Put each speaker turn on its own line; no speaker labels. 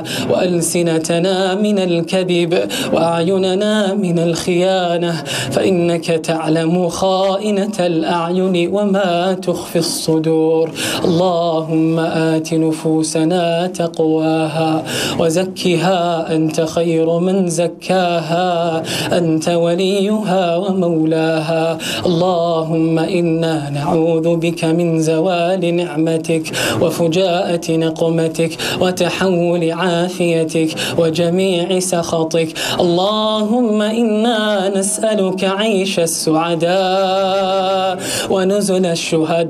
وألسنتنا من الكذب وأعيننا من الخيانة، فإنك تعلم خائنة الأعين وما تخفي الصدور. اللهم آت نفوسنا تقواها وزكها أنت خير من زكاها، أنت وليها ومولاها. اللهم إنا نعوذ بك من زوال نعمتك وفجاءة نقمتك وتحول عافيتك وجميع سخطك. اللهم إنا نسألك عيش السعداء ونزل الشهداء